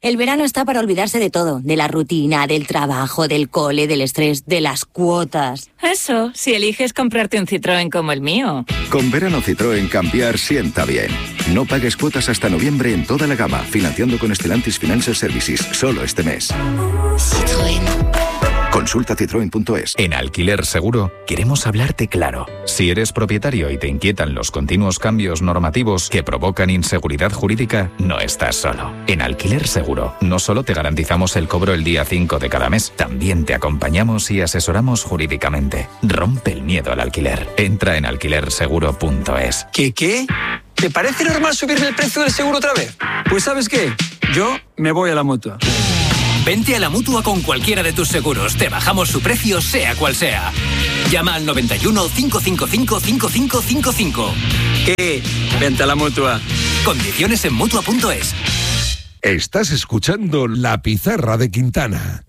El verano está para olvidarse de todo, de la rutina, del trabajo, del cole, del estrés, de las cuotas. Eso, si eliges comprarte un Citroën como el mío. Con verano Citroën cambiar sienta bien. No pagues cuotas hasta noviembre en toda la gama, financiando con Stellantis Financial Services, solo este mes. Citroën. Consulta citroen.es. En Alquiler Seguro queremos hablarte claro. Si eres propietario y te inquietan los continuos cambios normativos que provocan inseguridad jurídica, no estás solo. En Alquiler Seguro no solo te garantizamos el cobro el día 5 de cada mes, también te acompañamos y asesoramos jurídicamente. Rompe el miedo al alquiler. Entra en alquilerseguro.es. ¿Qué? ¿Te parece normal subirle el precio del seguro otra vez? Pues ¿sabes qué? Yo me voy a la Mutua. Vente a la Mutua con cualquiera de tus seguros. Te bajamos su precio, sea cual sea. Llama al 91 555 5555. ¿Qué? Vente a la Mutua. Condiciones en Mutua.es. Estás escuchando La Pizarra de Quintana.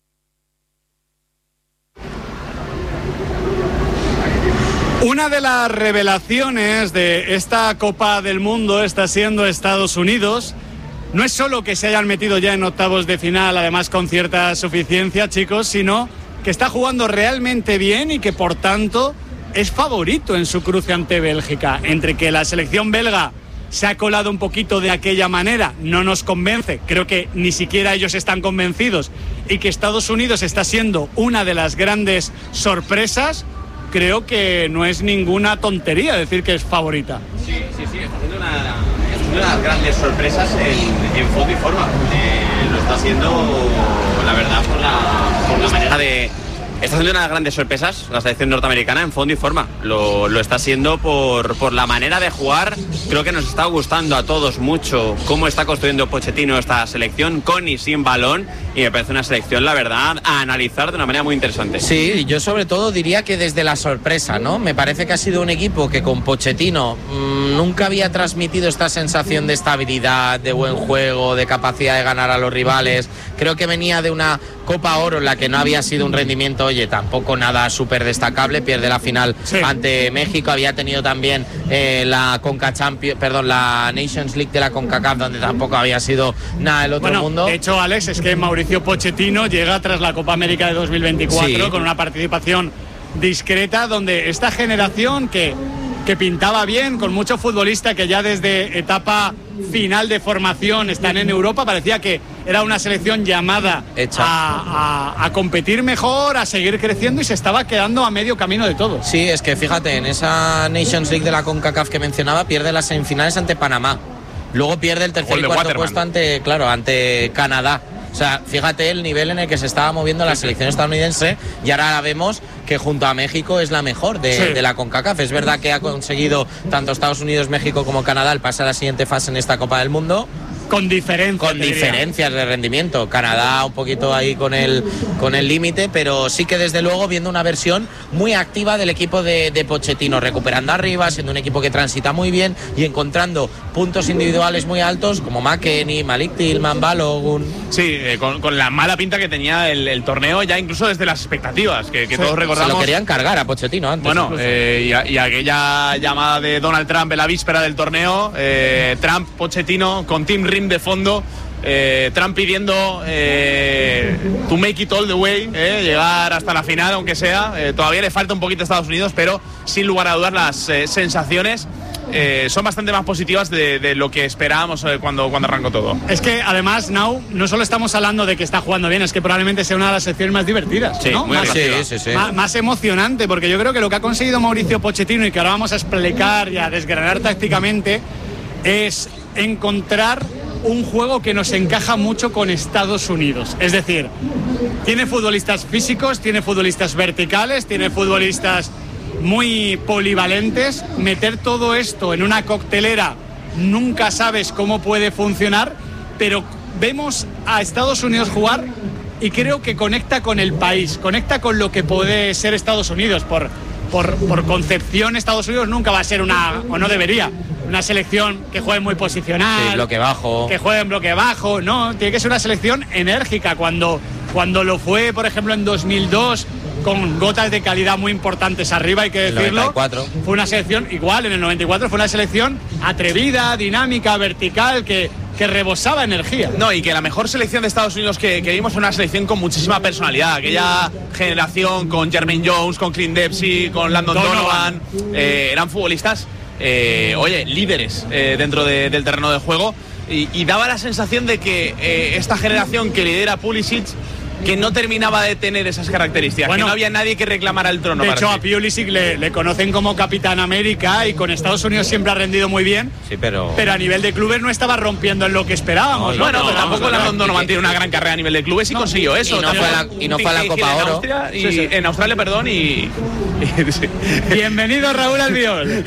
Una de las revelaciones de esta Copa del Mundo está siendo Estados Unidos. No es solo que se hayan metido ya en octavos de final, además con cierta suficiencia, chicos, sino que está jugando realmente bien y que, por tanto, es favorito en su cruce ante Bélgica. Entre que la selección belga se ha colado un poquito de aquella manera, no nos convence, creo que ni siquiera ellos están convencidos, y que Estados Unidos está siendo una de las grandes sorpresas, creo que no es ninguna tontería decir que es favorita. Sí, está haciendo una de las grandes sorpresas en fondo y forma. Lo está haciendo, la verdad, por la manera de... Está haciendo una de las grandes sorpresas la selección norteamericana en fondo y forma. Lo está haciendo por la manera de jugar. Creo que nos está gustando a todos mucho cómo está construyendo Pochettino esta selección, con y sin balón. Y me parece una selección, la verdad, a analizar de una manera muy interesante. Sí, yo sobre todo diría que desde la sorpresa, ¿no? Me parece que ha sido un equipo que con Pochettino nunca había transmitido esta sensación de estabilidad, de buen juego, de capacidad de ganar a los rivales. Creo que venía de una Copa Oro en la que no había sido un rendimiento, tampoco nada súper destacable, pierde la final ante México, había tenido también la Nations League de la CONCACAF, donde tampoco había sido nada del otro mundo. De hecho, Alex, es que Mauricio Pochettino llega tras la Copa América de 2024 con una participación discreta, donde esta generación que pintaba bien, con mucho futbolista que ya desde etapa final de formación están en Europa, parecía que era una selección llamada a competir mejor, a seguir creciendo, y se estaba quedando a medio camino de todo. Sí, es que fíjate, en esa Nations League de la CONCACAF que mencionaba, pierde las semifinales ante Panamá, luego pierde el tercer y cuarto puesto ante Canadá. O sea, fíjate el nivel en el que se estaba moviendo la selección estadounidense, y ahora la vemos que junto a México es la mejor de la CONCACAF. Es verdad que ha conseguido tanto Estados Unidos, México como Canadá el pasar a la siguiente fase en esta Copa del Mundo. Con diferencias de rendimiento. Canadá un poquito ahí con el límite, pero sí que desde luego viendo una versión muy activa del equipo de Pochettino, recuperando arriba, siendo un equipo que transita muy bien y encontrando puntos individuales muy altos como McKennie, Malik Tillman, Balogun. Sí, con la mala pinta que tenía el torneo, ya incluso desde las expectativas que todos recordamos. Se lo querían cargar a Pochettino antes. Bueno, y aquella llamada de Donald Trump en la víspera del torneo, Trump, Pochettino con Tim Rim de fondo, Trump pidiendo to make it all the way, llegar hasta la final, aunque sea. Todavía le falta un poquito a Estados Unidos, pero sin lugar a dudas las sensaciones son bastante más positivas de lo que esperábamos cuando arrancó todo. Es que además, Nau, no solo estamos hablando de que está jugando bien, es que probablemente sea una de las secciones más divertidas, ¿no? Más emocionante, porque yo creo que lo que ha conseguido Mauricio Pochettino, y que ahora vamos a explicar y a desgranar tácticamente, es encontrar un juego que nos encaja mucho con Estados Unidos. Es decir, tiene futbolistas físicos, tiene futbolistas verticales, tiene futbolistas muy polivalentes. Meter todo esto en una coctelera, nunca sabes cómo puede funcionar, pero vemos a Estados Unidos jugar y creo que conecta con el país, conecta con lo que puede ser Estados Unidos. Por concepción, Estados Unidos nunca va a ser o no debería, una selección que juegue muy posicional, bloque bajo, que juegue en bloque bajo. No, tiene que ser una selección enérgica. Cuando lo fue, por ejemplo, en 2002, con gotas de calidad muy importantes arriba, hay que decirlo. 94. Fue una selección igual, en el 94 fue una selección atrevida, dinámica, vertical, que que rebosaba energía. No, y que la mejor selección de Estados Unidos que vimos fue una selección con muchísima personalidad. Aquella generación con Jermaine Jones, con Clint Dempsey, con Landon Donovan, eran futbolistas, líderes dentro del terreno de juego. Y daba la sensación de que esta generación que lidera Pulisic, que no terminaba de tener esas características, que no había nadie que reclamara el trono. De hecho, a Pulisic le conocen como Capitán América y con Estados Unidos siempre ha rendido muy bien. Sí, pero a nivel de clubes no estaba rompiendo en lo que esperábamos. Pero tampoco Landon Donovan tiene una gran carrera a nivel de clubes y consiguió eso. Y no fue a la Copa Oro. En Australia, perdón, y sí. Bienvenido, Raúl Albiol.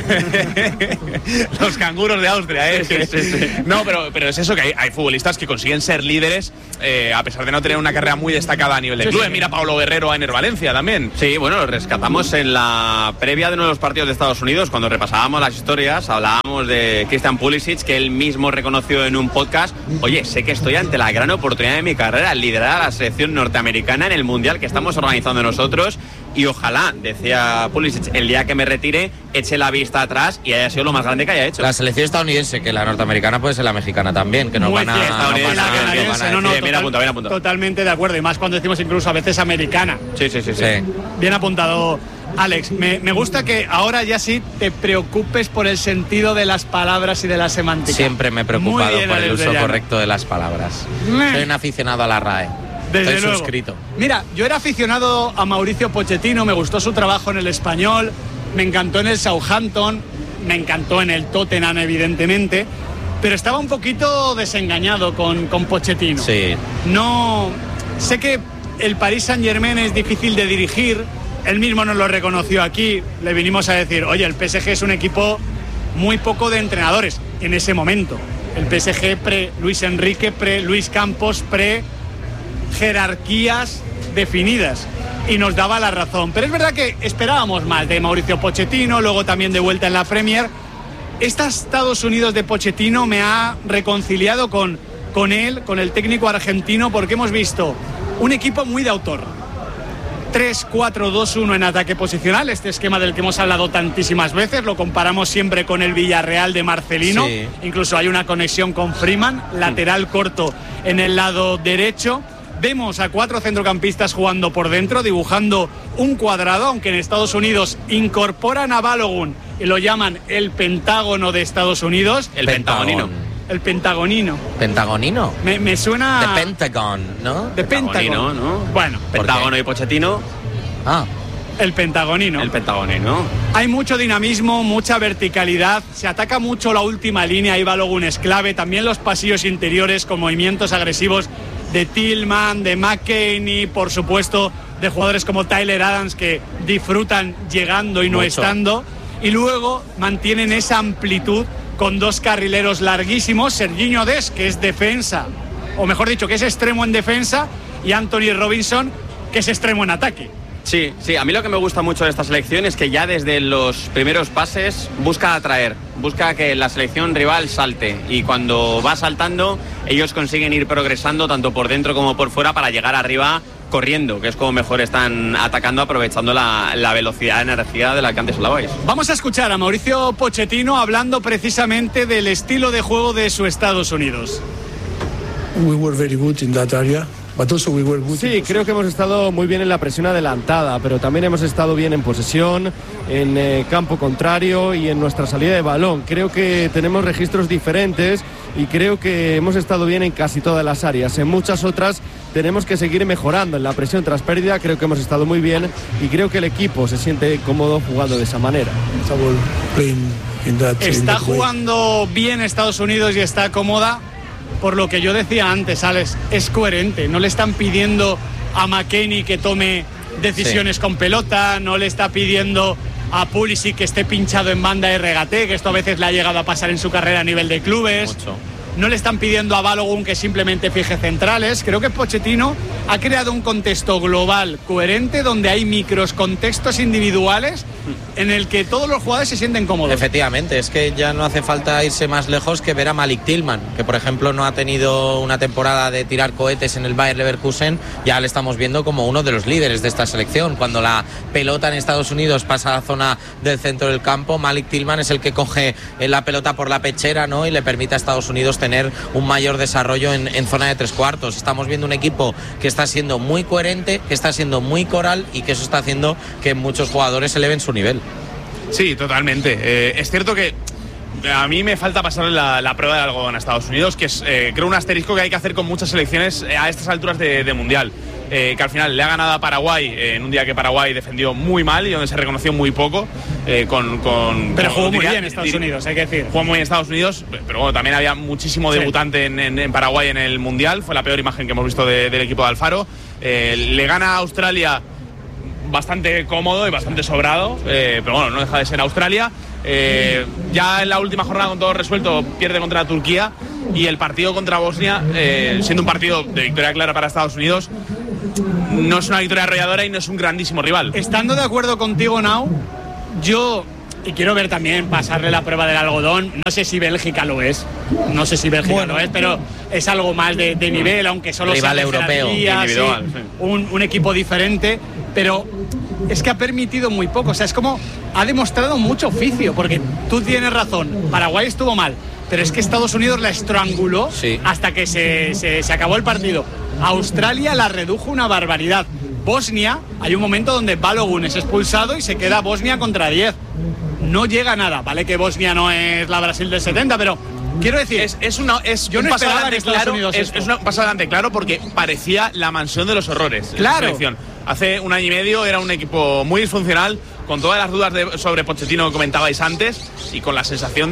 Los canguros de Austria, Sí. No, pero es eso, que hay futbolistas que consiguen ser líderes a pesar de no tener una carrera muy destacada a nivel de clubes. Mira Paulo Guerrero a Ener Valencia también. Sí, bueno, lo rescatamos en la previa de uno de los partidos de Estados Unidos, cuando repasábamos las historias, hablábamos de Christian Pulisic, que él mismo reconoció en un podcast: oye, sé que estoy ante la gran oportunidad de mi carrera, liderar a la selección norteamericana en el Mundial que estamos organizando nosotros, y ojalá, decía Pulisic, el día que me retire eche la vista atrás y haya sido lo más grande que haya hecho. La selección estadounidense, que la norteamericana puede ser la mexicana también, que nos van a... Bien apuntado. Totalmente de acuerdo, y más cuando decimos incluso a veces americana. Sí. Bien apuntado, Alex. Me gusta que ahora ya sí te preocupes por el sentido de las palabras y de la semántica. Siempre me he preocupado por el uso correcto de las palabras. Soy un aficionado a la RAE. Estoy suscrito. Mira, yo era aficionado a Mauricio Pochettino, me gustó su trabajo en el Español, me encantó en el Southampton, me encantó en el Tottenham, evidentemente, pero estaba un poquito desengañado con Pochettino. Sí. No, sé que el Paris Saint-Germain es difícil de dirigir, él mismo nos lo reconoció aquí, le vinimos a decir, oye, el PSG es un equipo muy poco de entrenadores en ese momento. El PSG pre-Luis Enrique, pre-Luis Campos, jerarquías definidas, y nos daba la razón. Pero es verdad que esperábamos más de Mauricio Pochettino, luego también de vuelta en la Premier. Estados Unidos de Pochettino me ha reconciliado con él, con el técnico argentino, porque hemos visto un equipo muy de autor. 3-4-2-1 en ataque posicional, este esquema del que hemos hablado tantísimas veces, lo comparamos siempre con el Villarreal de Marcelino, incluso hay una conexión con Freeman, lateral corto en el lado derecho. Vemos a 4 centrocampistas jugando por dentro, dibujando un cuadrado, aunque en Estados Unidos incorporan a Balogun y lo llaman el Pentágono de Estados Unidos. El Pentagonino. El Pentagonino. ¿Pentagonino? Me suena... The Pentagon, ¿no? The Pentagon, ¿no? Bueno. Pentágono y Pochettino. El Pentagonino. El Pentagonino. Hay mucho dinamismo, mucha verticalidad, se ataca mucho la última línea, ahí Balogun es clave, también los pasillos interiores con movimientos agresivos de Tillman, de McKennie, por supuesto, de jugadores como Tyler Adams, que disfrutan llegando y no estando, y luego mantienen esa amplitud con 2 carrileros larguísimos, Serginho Dest, que es defensa, o mejor dicho, que es extremo en defensa, y Anthony Robinson, que es extremo en ataque. Sí, a mí lo que me gusta mucho de esta selección es que ya desde los primeros pases busca atraer, busca que la selección rival salte, y cuando va saltando ellos consiguen ir progresando tanto por dentro como por fuera para llegar arriba corriendo, que es como mejor están atacando, aprovechando la velocidad y energía de la que antes hablabais. Vamos a escuchar a Mauricio Pochettino hablando precisamente del estilo de juego de su Estados Unidos. We were very good in that area. Sí, creo que hemos estado muy bien en la presión adelantada, pero también hemos estado bien en posesión, en campo contrario y en nuestra salida de balón. Creo que tenemos registros diferentes y creo que hemos estado bien en casi todas las áreas. En muchas otras tenemos que seguir mejorando. En la presión tras pérdida creo que hemos estado muy bien y creo que el equipo se siente cómodo jugando de esa manera. Está jugando bien Estados Unidos y está cómoda. Por lo que yo decía antes, Alex, es coherente. No le están pidiendo a McKennie que tome decisiones con pelota, no le está pidiendo a Pulisic que esté pinchado en banda y regatee, que esto a veces le ha llegado a pasar en su carrera a nivel de clubes. No le están pidiendo a Balogun que simplemente fije centrales. Creo que Pochettino ha creado un contexto global coherente donde hay micros contextos individuales en el que todos los jugadores se sienten cómodos. Efectivamente, es que ya no hace falta irse más lejos que ver a Malik Tillman, que por ejemplo no ha tenido una temporada de tirar cohetes en el Bayer Leverkusen. Ya le estamos viendo como uno de los líderes de esta selección. Cuando la pelota en Estados Unidos pasa a la zona del centro del campo, Malik Tillman es el que coge la pelota por la pechera, ¿no? Y le permite a Estados Unidos tener un mayor desarrollo en zona de tres cuartos. Estamos viendo un equipo que está siendo muy coherente, que está siendo muy coral y que eso está haciendo que muchos jugadores eleven su nivel. Sí, totalmente. Es cierto que a mí me falta pasarle la prueba de algodón a Estados Unidos, que es creo un asterisco que hay que hacer con muchas selecciones a estas alturas de Mundial. Que al final le ha ganado a Paraguay en un día que Paraguay defendió muy mal y donde se reconoció muy poco. Pero jugó muy bien Estados Unidos, hay que decir. Jugó muy bien Estados Unidos, pero bueno, también había muchísimo debutante en Paraguay en el Mundial. Fue la peor imagen que hemos visto del equipo de Alfaro. Le gana a Australia bastante cómodo y bastante sobrado, pero bueno, no deja de ser Australia. Ya en la última jornada, con todo resuelto, pierde contra Turquía, y el partido contra Bosnia, siendo un partido de victoria clara para Estados Unidos, no es una victoria arrolladora y no es un grandísimo rival. Estando de acuerdo contigo, Nau, yo, y quiero ver también pasarle la prueba del algodón, no sé si Bélgica lo es, pero es algo más de nivel, aunque solo rival sea europeo, individual, sí. Un equipo diferente, pero es que ha permitido muy poco. O sea, es como ha demostrado mucho oficio, porque tú tienes razón, Paraguay estuvo mal, pero es que Estados Unidos la estranguló hasta que se acabó el partido. Australia la redujo una barbaridad. Bosnia, hay un momento donde Balogun es expulsado y se queda Bosnia contra 10. No llega a nada, vale que Bosnia no es la Brasil del 70, pero quiero decir, es un paso adelante claro, porque parecía la mansión de los horrores. Claro. La selección. Hace un año y medio era un equipo muy disfuncional, con todas las dudas sobre Pochettino que comentabais antes, y con la sensación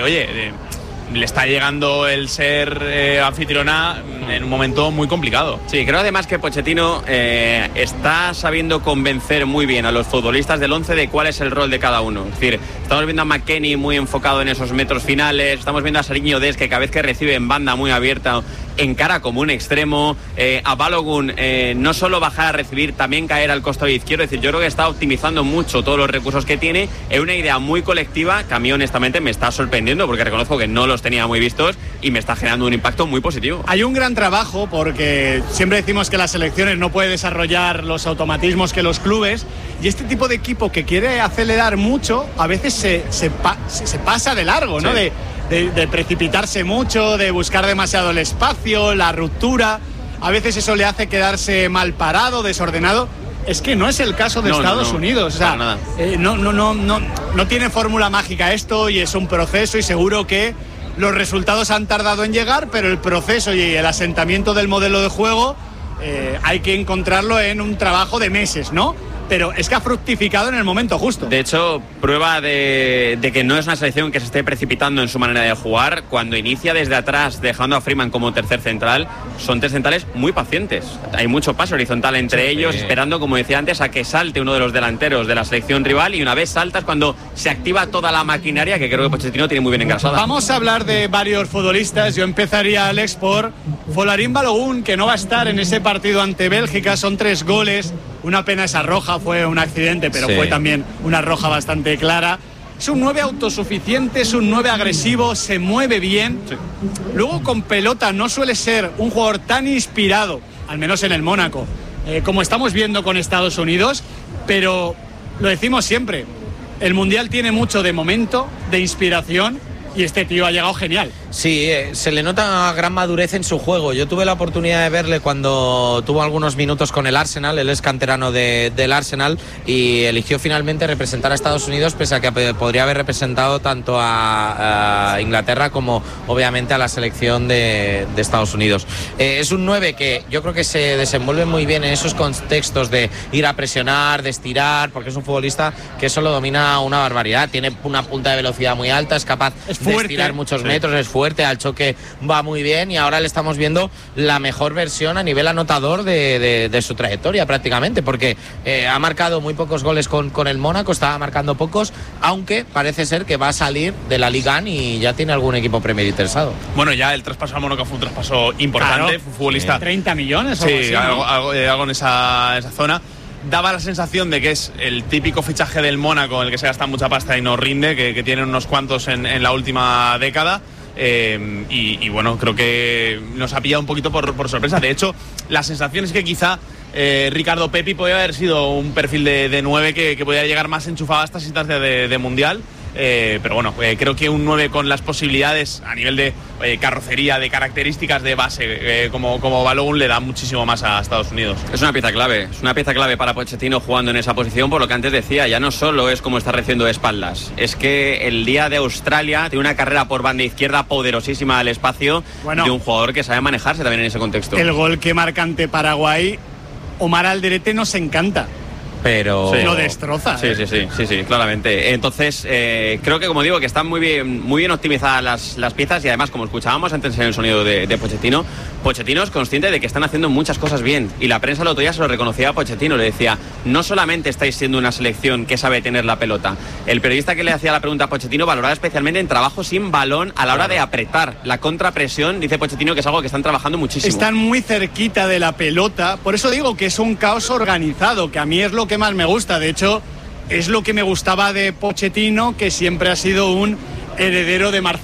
le está llegando el ser anfitriona en un momento muy complicado. Sí, creo además que Pochettino está sabiendo convencer muy bien a los futbolistas del 11 de cuál es el rol de cada uno. Es decir, estamos viendo a McKennie muy enfocado en esos metros finales, estamos viendo a Sariño Dest, que cada vez que recibe en banda muy abierta encara como un extremo, a Balogun no solo bajar a recibir, también caer al costado izquierdo. Es decir, yo creo que está optimizando mucho todos los recursos que tiene, es una idea muy colectiva que a mí honestamente me está sorprendiendo, porque reconozco que no los tenía muy vistos y me está generando un impacto muy positivo. Hay un gran trabajo, porque siempre decimos que las selecciones no pueden desarrollar los automatismos que los clubes, y este tipo de equipo que quiere acelerar mucho a veces se pasa de largo, ¿no? Sí. De precipitarse mucho, de buscar demasiado el espacio, la ruptura. A veces eso le hace quedarse mal parado, desordenado. Es que no es el caso de Estados Unidos. O sea, no tiene fórmula mágica esto, y es un proceso, y seguro que los resultados han tardado en llegar, pero el proceso y el asentamiento del modelo de juego hay que encontrarlo en un trabajo de meses, ¿no? Pero es que ha fructificado en el momento justo. De hecho, prueba de que no es una selección que se esté precipitando en su manera de jugar. Cuando inicia desde atrás, dejando a Freeman como tercer central, son tres centrales muy pacientes. Hay mucho paso horizontal entre ellos, esperando, como decía antes, a que salte uno de los delanteros de la selección rival, y una vez saltas, cuando se activa toda la maquinaria, que creo que Pochettino tiene muy bien engrasada. Vamos a hablar de varios futbolistas. Yo empezaría, Alex, por Folarin Balogun, que no va a estar en ese partido ante Bélgica. Son 3 goles. Una pena esa roja, fue un accidente, pero fue también una roja bastante clara. Es un 9 autosuficiente, es un 9 agresivo, se mueve bien. Sí. Luego con pelota no suele ser un jugador tan inspirado, al menos en el Mónaco, como estamos viendo con Estados Unidos, pero lo decimos siempre, el Mundial tiene mucho de momento, de inspiración, y este tío ha llegado genial. Sí, se le nota gran madurez en su juego. Yo tuve la oportunidad de verle cuando tuvo algunos minutos con el Arsenal. Él es canterano del Arsenal y eligió finalmente representar a Estados Unidos, pese a que podría haber representado tanto a Inglaterra como obviamente a la selección de Estados Unidos. Es un 9 que yo creo que se desenvuelve muy bien en esos contextos de ir a presionar, de estirar, porque es un futbolista que eso lo domina una barbaridad. Tiene una punta de velocidad muy alta, es capaz de estirar muchos metros, es fuerte, al choque va muy bien y ahora le estamos viendo la mejor versión a nivel anotador de su trayectoria prácticamente, porque ha marcado muy pocos goles con el Mónaco, estaba marcando pocos, aunque parece ser que va a salir de la Ligue 1 y ya tiene algún equipo Premier interesado. Bueno, ya el traspaso al Mónaco fue un traspaso importante, claro, fue futbolista. 30 millones o sí, algo así, ¿no? algo en esa zona. Daba la sensación de que es el típico fichaje del Mónaco en el que se gasta mucha pasta y no rinde, que tiene unos cuantos en la última década. Y bueno, creo que nos ha pillado un poquito por sorpresa. De hecho, la sensación es que quizá Ricardo Pepi podría haber sido un perfil de 9 que podía llegar más enchufado a estas instancias de Mundial. Pero bueno, creo que un 9 con las posibilidades a nivel de carrocería, de características de base como Balogun le da muchísimo más a Estados Unidos. Es una pieza clave para Pochettino jugando en esa posición, por lo que antes decía, ya no solo es como está recibiendo de espaldas, es que el día de Australia tiene una carrera por banda izquierda poderosísima al espacio, de un jugador que sabe manejarse también en ese contexto. El gol que marca ante Paraguay, Omar Alderete nos encanta. Pero sí, lo destroza. Sí, claramente. Entonces, creo que, como digo, que están muy bien optimizadas las piezas y además, como escuchábamos antes en el sonido de Pochettino, Pochettino es consciente de que están haciendo muchas cosas bien y la prensa el otro día se lo reconocía a Pochettino, le decía, no solamente estáis siendo una selección que sabe tener la pelota. El periodista que le hacía la pregunta a Pochettino valoraba especialmente en trabajo sin balón a la hora de apretar. La contrapresión, dice Pochettino, que es algo que están trabajando muchísimo. Están muy cerquita de la pelota, por eso digo que es un caos organizado, que a mí es lo que más me gusta. De hecho, es lo que me gustaba de Pochettino, que siempre ha sido un heredero de Marcelo